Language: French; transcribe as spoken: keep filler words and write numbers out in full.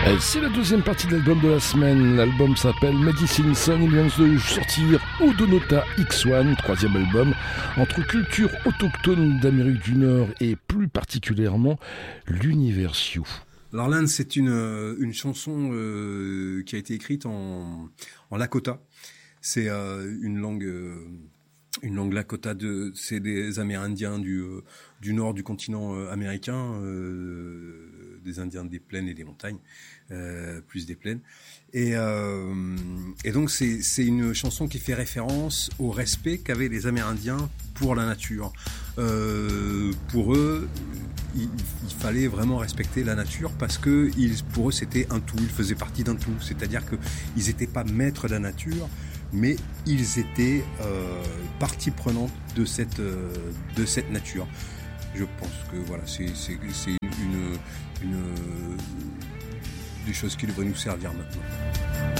Euh, C'est la deuxième partie de l'album de la semaine. L'album s'appelle Medicine Sun. Il vient de sortir Udonota X un, troisième album, entre culture autochtone d'Amérique du Nord et plus particulièrement l'univers Sioux. Alors l'Inde, c'est une, une chanson euh, qui a été écrite en, en Lakota. C'est euh, une langue... Euh, Une langue Lakota, de, c'est des Amérindiens du, euh, du nord du continent euh, américain, euh, des Indiens des plaines et des montagnes, euh, plus des plaines. Et, euh, et donc c'est, c'est une chanson qui fait référence au respect qu'avaient les Amérindiens pour la nature. Euh, pour eux, il, il fallait vraiment respecter la nature parce que ils, pour eux c'était un tout, ils faisaient partie d'un tout. C'est-à-dire qu'ils n'étaient pas maîtres de la nature, mais ils étaient euh, partie prenante de cette euh, de cette nature. Je pense que voilà, c'est c'est c'est une une, une des choses qui devraient nous servir maintenant.